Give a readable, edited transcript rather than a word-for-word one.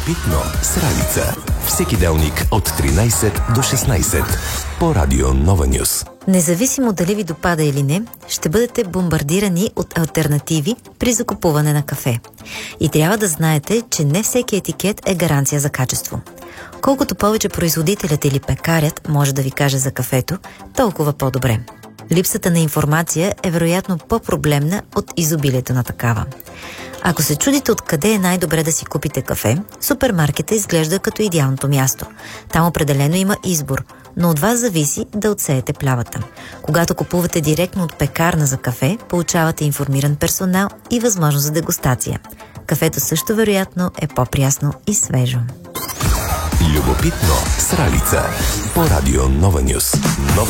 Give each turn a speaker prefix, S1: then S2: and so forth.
S1: Питно с Ралица. Всеки делник от 13 до 16 по Радио Нова Нюс.
S2: Независимо дали ви допада или не, ще бъдете бомбардирани от алтернативи при закупуване на кафе. И трябва да знаете, че не всеки етикет е гаранция за качество. Колкото повече производителят или пекарят може да ви каже за кафето, толкова по-добре. Липсата на информация е вероятно по-проблемна от изобилието на такава. Ако се чудите откъде е най-добре да си купите кафе, супермаркета изглежда като идеалното място. Там определено има избор, но от вас зависи да отсеете плявата. Когато купувате директно от пекарна за кафе, получавате информиран персонал и възможност за дегустация. Кафето също вероятно е по-прясно и свежо.
S1: Любопитно с Ралица по Радио Нова Нюс. Нова